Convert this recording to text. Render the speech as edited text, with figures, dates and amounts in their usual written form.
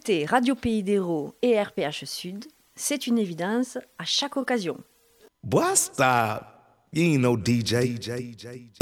Écouter Radio Pays d'Hérault et RPH Sud, c'est une évidence à chaque occasion. Boy, stop. You ain't no DJ.